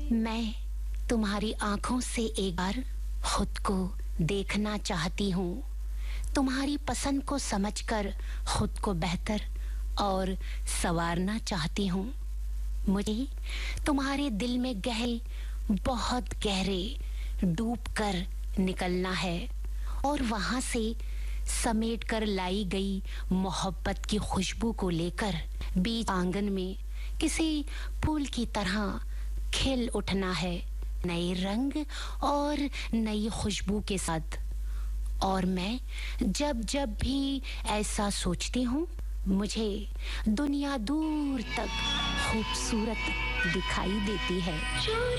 मैं तुम्हारी आंखों से एक बार खुद को देखना चाहती हूँ, तुम्हारी पसंद को समझकर खुद को बेहतर और संवारना चाहती हूँ। मुझे तुम्हारे दिल में गहरे, बहुत गहरे डूब कर निकलना है और वहां से समेट कर लाई गई मोहब्बत की खुशबू को लेकर बीच आंगन में किसी फूल की तरह खिल उठना है, नए रंग और नई खुशबू के साथ। और मैं जब जब भी ऐसा सोचती हूँ, मुझे दुनिया दूर तक खूबसूरत दिखाई देती है।